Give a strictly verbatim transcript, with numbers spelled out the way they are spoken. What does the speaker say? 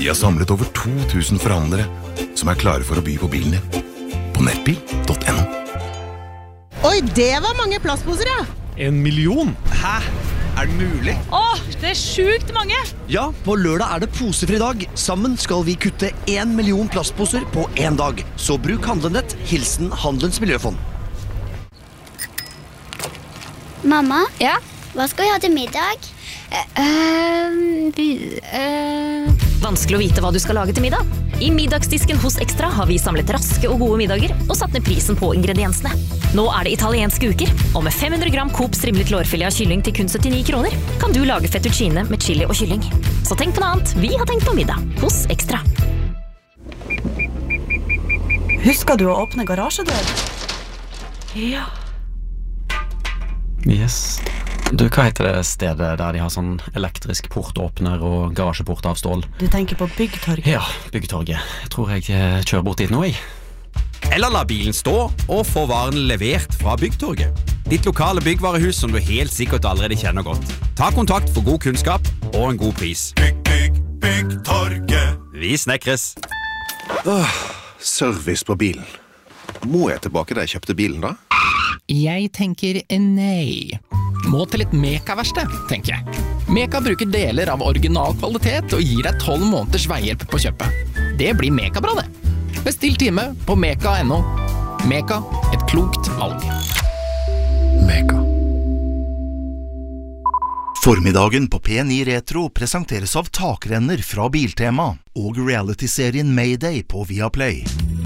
Vi har samlet over to tusen forhandlere som er klare for å by på bilen din. På nettbil punktum no. Oi, det var mange plastposer, ja! En million? Hæ? Er det mulig? Åh, det er sjukt mange! Ja, på lørdag er det posefri dag. Sammen skal vi kutte en million plastposer på en dag. Så bruk Handlenett, hilsen Handelens Miljøfond. Mamma, Ja? hva skal vi ha til middag? Uh, uh... Vanskelig å vite hva du skal lage til middag. I middagsdisken hos Extra har vi samlet raske og gode middager og satt ned prisen på ingrediensene. Nå er det italienske uker, og med fem hundre gram Coop strimlet lårfilet av kylling til kun syttini kroner kan du lage fettuccine med chili og kylling. Så tenk på noe annet. Vi har tenkt på middag hos Extra. Husker du å åpne garasjedør? Ja. Yes. Du, hva heter det stedet der de har sånn elektrisk portåpner og garasjeport av stål? Du tenker på Byggtorget? Ja, Byggtorget. Jeg tror jeg eh, kjører bort dit nå, jeg. Eller la bilen stå og få varen levert fra Byggtorget. Ditt lokale byggvarehus som du helt sikkert allerede kjenner godt. Ta kontakt for god kunnskap og en god pris. Bygg, bygg, Byggtorget. Vi snekres. Åh, service på bilen. Må jeg tilbake da jeg kjøpte bilen da? Jeg tenker nei. Må til et Meka-verksted, tenker jeg. Meka bruker deler av original kvalitet og gir deg tolv måneders veihjelp på kjøpet. Det blir Meka-bra, det. Bestill time på meka punktum no. Meka, et klokt valg. Meka. Formiddagen på P ni Retro presenteres av takrenner fra Biltema og reality-serien Mayday på Viaplay.